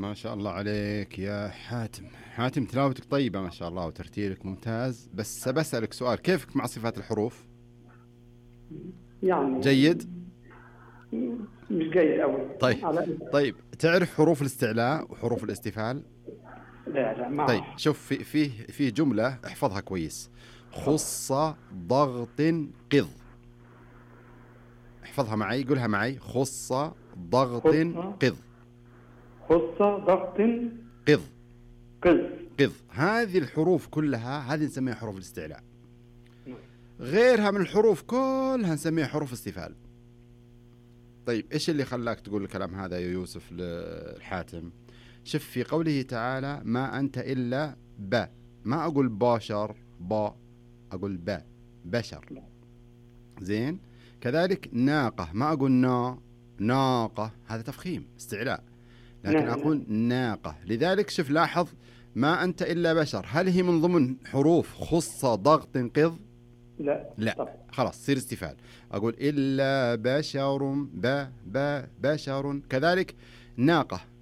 ما شاء الله عليك يا حاتم. حاتم تلاوتك طيبة ما شاء الله وترتيلك ممتاز، بس بسألك سؤال، كيفك مع صفات الحروف؟ يعني جيد؟ مش جيد قوي. طيب. على طيب تعرف حروف الاستعلاء وحروف الاستفهال؟ لا ما طيب اعرف. شوف، في جملة احفظها كويس. خص ضغط قض. احفظها معي، قولها معي. خص ضغط خصة قض. ضغط قض. قز. قض. هذه الحروف كلها هذه نسميها حروف الاستعلاء. غيرها من الحروف كلها نسميها حروف استفهال. طيب إيش اللي خلاك تقول الكلام هذا يا يوسف للحاتم؟ شوف في قوله تعالى ما أنت إلا با، ما أقول باشر با، أقول با، بشر. زين. كذلك ناقة، ما أقول ناقة، هذا تفخيم استعلاء، لكن نعم. أقول ناقة. لذلك شوف لاحظ، ما أنت إلا بشر، هل هي من ضمن حروف خص ضغط قض؟ لا. طب. خلاص تصير استفهال. أقول إلا بشر بشر. كذلك ناقة،